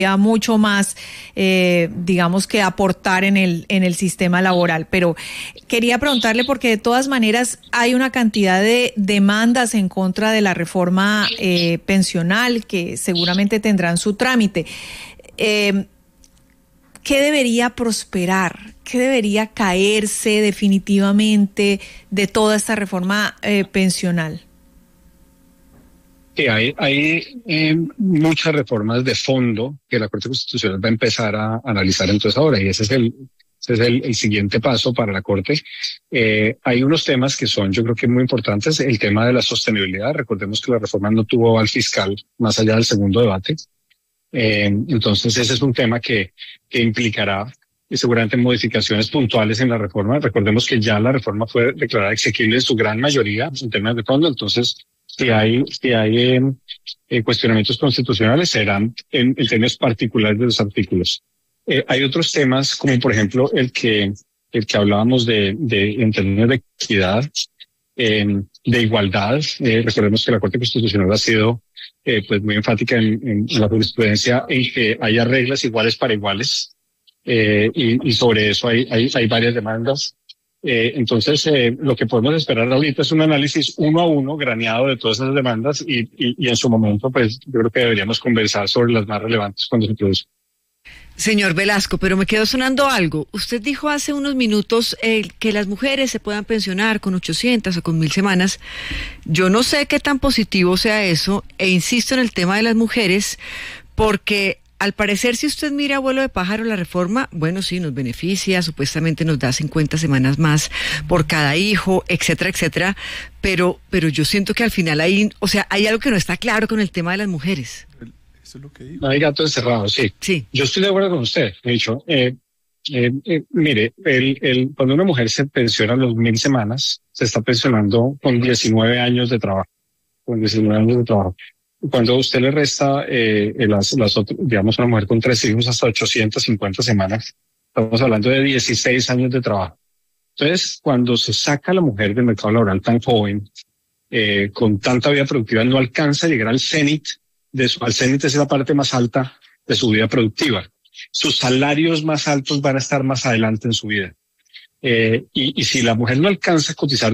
mucho más, digamos, que aportar en el sistema laboral. Pero quería preguntarle, porque de todas maneras hay una cantidad de demandas en contra de la reforma pensional que seguramente tendrán su trámite. ¿Qué debería prosperar? ¿Qué debería caerse definitivamente de toda esta reforma pensional? Sí, hay muchas reformas de fondo que la Corte Constitucional va a empezar a analizar entonces ahora, y ese es el siguiente paso para la Corte. Hay unos temas que son, yo creo que muy importantes. El tema de la sostenibilidad. Recordemos que la reforma no tuvo aval fiscal más allá del segundo debate. Entonces ese es un tema que implicará seguramente modificaciones puntuales en la reforma. Recordemos que ya la reforma fue declarada exequible en su gran mayoría en temas de fondo. Entonces, si hay cuestionamientos constitucionales, serán en términos particulares de los artículos. Hay otros temas, como por ejemplo el que hablábamos en términos de equidad, de igualdad. Recordemos que la Corte Constitucional ha sido pues muy enfática en la jurisprudencia en que haya reglas iguales para iguales, y sobre eso hay varias demandas. Entonces, lo que podemos esperar ahorita es un análisis uno a uno, graneado de todas esas demandas, y en su momento, pues yo creo que deberíamos conversar sobre las más relevantes cuando se produzcan. Señor Velasco, pero me quedó sonando algo. Usted dijo hace unos minutos que las mujeres se puedan pensionar con 800 o con 1000 semanas. Yo no sé qué tan positivo sea eso, e insisto en el tema de las mujeres, porque al parecer, si usted mira a vuelo de pájaro la reforma, bueno, sí, nos beneficia, supuestamente nos da 50 semanas más por cada hijo, etcétera, etcétera, pero yo siento que al final hay algo que no está claro con el tema de las mujeres. Eso es lo que digo. Hay gato encerrado, sí. Sí. Yo estoy de acuerdo con usted, de hecho. Mire, cuando una mujer se pensiona a los 1000 semanas, se está pensionando con 19 años de trabajo. Cuando usted le resta digamos, una mujer con 3 hijos hasta 850 semanas, estamos hablando de 16 años de trabajo. Entonces, cuando se saca a la mujer del mercado laboral tan joven, con tanta vida productiva, no alcanza a llegar al cenit. Al cenit es la parte más alta de su vida productiva. Sus salarios más altos van a estar más adelante en su vida. Y si la mujer no alcanza a cotizar